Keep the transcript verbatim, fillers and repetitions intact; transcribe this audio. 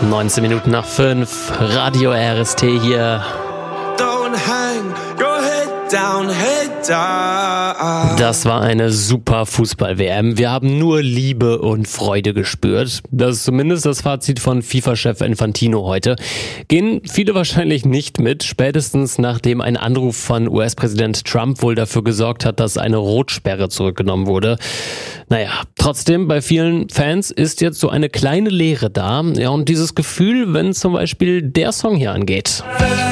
neunzehn Minuten nach fünf, Radio R S T hier. Don't hang your head down, head down. Das war eine super Fußball-W M. Wir haben nur Liebe und Freude gespürt. Das ist zumindest das Fazit von FIFA-Chef Infantino heute. Gehen viele wahrscheinlich nicht mit, spätestens nachdem ein Anruf von U S-Präsident Trump wohl dafür gesorgt hat, dass eine Rotsperre zurückgenommen wurde. Naja, trotzdem, bei vielen Fans ist jetzt so eine kleine Leere da. Ja, und dieses Gefühl, wenn zum Beispiel der Song hier angeht.